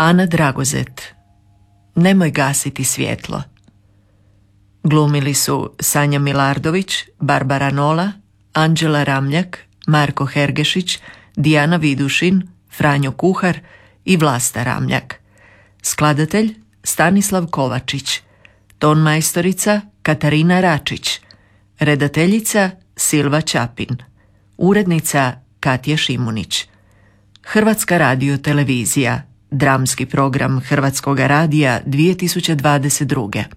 Ana Dragozet, Nemoj gasiti svjetlo. Glumili su Sanja Milardović, Barbara Nola, Anđela Ramljak, Marko Hergešić, Dijana Vidušin, Franjo Kuhar i Vlasta Ramljak. Skladatelj Stanislav Kovačić. Tonmajstorica Katarina Račić. Redateljica Silva Čapin. Urednica Katja Šimunić. Hrvatska radiotelevizija. Dramski program Hrvatskoga radija 2022.